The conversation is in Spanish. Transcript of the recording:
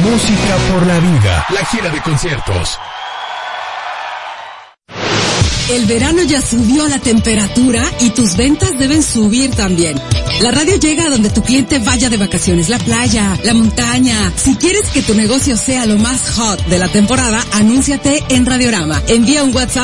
Música por la vida, la gira de conciertos. El verano ya subió la temperatura y tus ventas deben subir también. La radio llega a donde tu cliente vaya de vacaciones, la playa, la montaña. Si quieres que tu negocio sea lo más hot de la temporada, anúnciate en Radiorama. Envía un WhatsApp